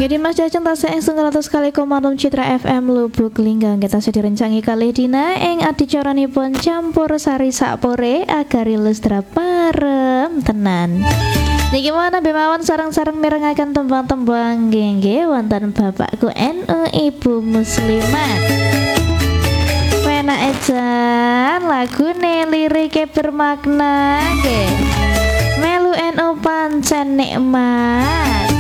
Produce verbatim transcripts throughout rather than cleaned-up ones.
Dimas Jajeng tasih ing setunggal atus kali koma enam Citra F M Lubuk Linggang kita sudah direncangi kalih dina ing adicaranipun campur sari sakpore agar ilustra parem tenan. Niki mana bemawan sarang-sarang mirengaken tembang-tembang nggih wonten bapakku N U Ibu Muslimat. Wena ejan lagune lirike bermakna nggih. Melu N U pancen nikmat.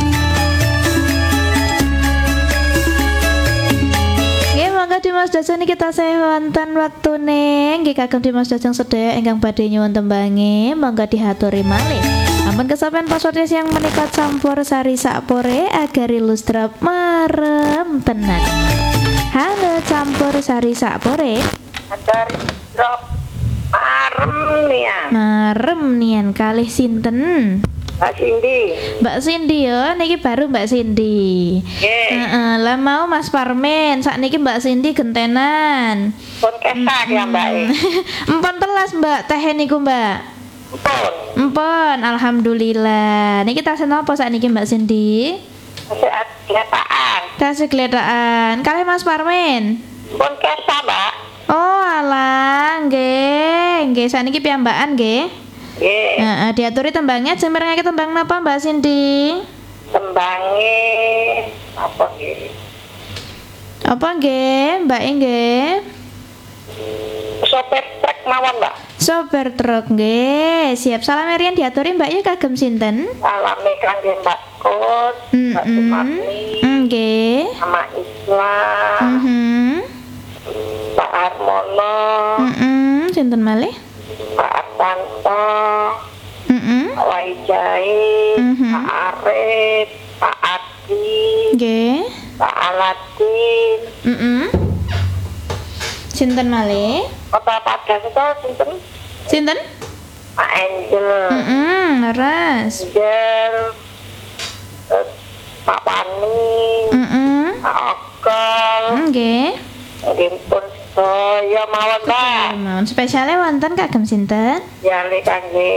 Mangga Dimas Jajeng niki tasih wonten wektune nggih kagem Dimas Jajeng sedaya ingkang badhe nyuwun tembange mangga dihaturi malih. Ampun kesapen password yang menika campur sari sakpore agar ilustra marem tenan. Halo campur sari sakpore. Agar ilustra marem nian. Marem nian kalih sinten? Mbak Cindy. Mbak Cindy ya, niki baru Mbak Cindy. Nggih. Heeh, lah mau Mas Parmen, sakniki Mbak Cindy gentenan. Pun kesak ya Mbak. Empon telas Mbak, teh niku Mbak. Pun. Empon, alhamdulillah. Niki tasih napa sakniki Mbak Cindy? Masih geletaan. Tasih geletaan. Kalih Mas Parmen. Pun kesak Mbak. Oh alah, nggih, nggih sakniki piyambakan nggih. Nggih. Heeh, diaturi tembangnya jam mirengake tembang napa Mbak Cindy? Tembange apa nggih? Apa nggih, Mbak nggih? Sopir truk mawon Mbak. Sopir truk nggih. Siap salam riyen diaturi Mbak yu kagem sinten? Salame kangge Mbak Kut, Mbak Sumarni, nggih. sama Islam, Mhm. Pak Harmono, Mhm, sinten malih? Pak Artanto, Mhm. Pak Waijai, Mhm. Pak Arif, Pak Adi, Nggih. Pak Aladin, Mhm. Sinten malih? Kota Padang itu sinten? Sinten? Pak Angel, Mhm, leres. Angel, terus Pak Pani, Mhm. Pak Okol, Nggih. mungkin pun saya mawon Mbak. Mohon spesiale wonten kagem sinten? Ya le kangge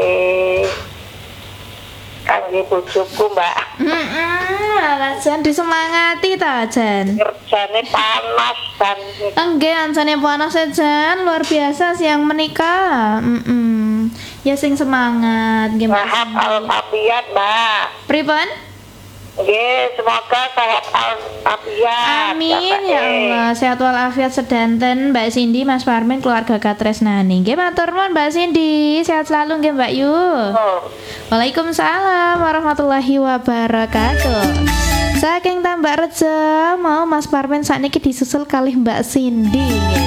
kangge bojoku Mbak. Heeh, alah jan disemangati ta jan. Kerjane panas dan Enggak, ansane panas jan luar biasa siang menikah. Mm Ya sing semangat nggih Mbak. sehat alfiat Mbak. Pripun? Nggih, semoga sehat alfiat. Amin ya Allah. Sehat walafiat sedanten Mbak Cindy, Mas Parmin, keluarga katresnani. Nggih matur nuwun Mbak Cindy. Sehat selalu nggih Mbak Yu. Oh, Waalaikumsalam warahmatullahi wabarakatuh. Saking tambah rejo mau Mas Parmin sakniki disusul kalih Mbak Cindy nggih.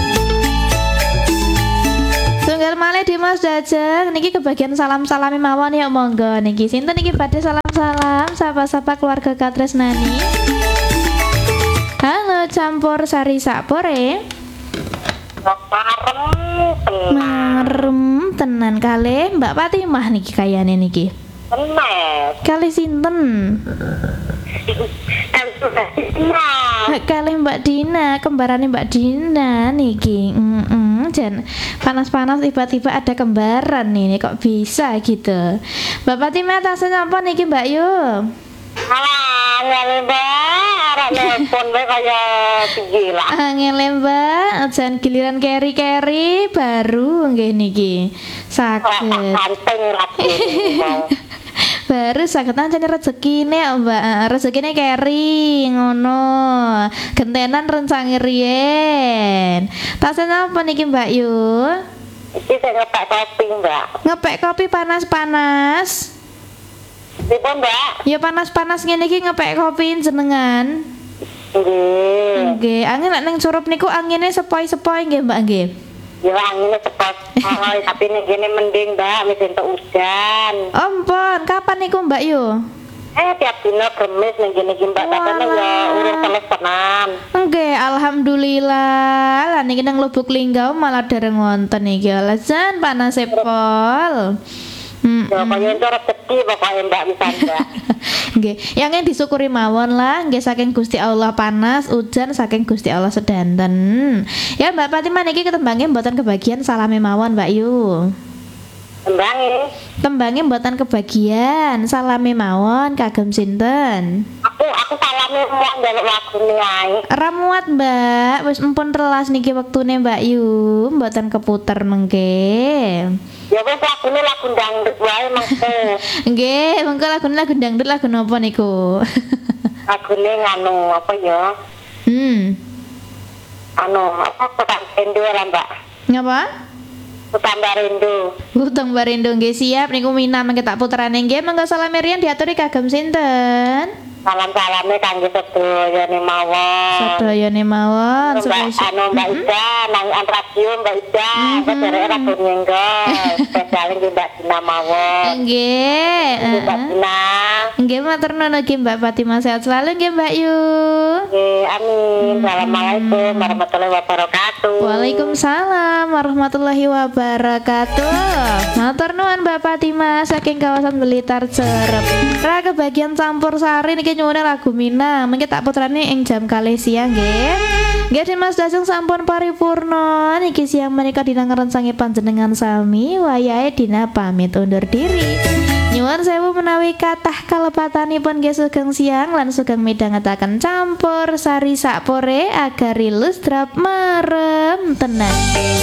Tunggal malih Dimas Jajeng niki kebagian salam-salami mawon ya monggo niki. Sinten niki badhe salam-salam sapa-sapa keluarga katresnani. Halo campur sari sakpore. parem tenang. Marem tenan kalih Mbak Fatimah niki kayane niki. Tenang. Kalih sinten? Tenang. Kalih Mbak Dina, kembarane Mbak Dina niki. Heeh, jan panas-panas tiba-tiba ada kembaran nih, kok bisa gitu. Mbak Fatimah tasih napa niki Mbak Yu? Alah, ngene Mbak, arek nelpon wae kaya gila. Angel Mbak, jan giliran keri-keri baru nggih niki. Saged. Kanting lagi. Baru saged ancen rezekine Mbak, rezekine keri ngono. Gentenan rencange riyen. Tasih napa niki Mbak Yu? Iki sing ngepek kopi Mbak. Ngepek kopi panas-panas. Pripun Mbak? Ya panas-panas ngene iki ngepek kopi jenengan. Nggih. Nggih, angin lek ning curup niku angine sepoi-sepoi nggih Mbak nggih. Ya angine cepet. Oh, tapi ning kene mending Mbak, wis entuk udan. Ampun, kapan niku Mbak Yu? Eh tiap dina gemis ning kene iki Mbak, katanya ya urung teles tenan. Nggih, alhamdulillah. Lah niki nang Lubuk Linggau malah dereng wonten iki. Alasan panas pol. Hmm. Ya kaya entuk rezeki pokoke Mbak bisa Mbak. Nggih, yang yang disyukuri mawon lah, nggih saking Gusti Allah panas, ujan saking Gusti Allah sedanten. Ya Mbak Fatimah niki ketembangnya mboten kebagian salame mawon Mbak Yu. Tembange. Tembange mboten kebagian salame mawon kagem sinten? Aku aku salah kami mau njaluk lagune ae. Ramuat Mbak, wis empun telas niki wektune Mbak Yu, mboten keputer mengke. Ya wis lagune lagu dangdut wae mangke. Nggih, mengko lagune lagu dangdut lagu napa niku? Lagune nganu apa ya? Hmm. Anu apa petang rindu lah Mbak. Ngapa? Petang rindu. Utang barindo nggih siap niku Mina mengke tak puterane nggih monggo salamirian diaturi kagem sinten? Salam-salame kangge sedaya mawon. Sedayane mawon. Mbak anu Mbak Ida nang radio Mbak Ida kok derek ra nyenggo. Spesial nggih Mbak Dina mawon. Nggih. Mbak Dina. Nggih matur nuwun nggih Mbak Fatimah sehat selalu nggih Mbak Yu. Nggih amin. Assalamualaikum warahmatullahi wabarakatuh. Waalaikumsalam warahmatullahi wabarakatuh. Matur nuwun Mbak Fatimah saking kawasan Blitar Cerep. Ra kebagian campur sari niki nyuwune lagu Mina. Mengki tak putrane ing jam kalih siang nggih. Nggih Dimas Dasung sampun paripurna. Niki siang menika dina ngrencangi panjenengan sami wayahe Dina pamit undur diri. Nyuwun sewu menawi kathah kalepatanipun nggih sugeng siang lan sugeng midhangetaken campur sari sakpore agar rilus drap marem tenan.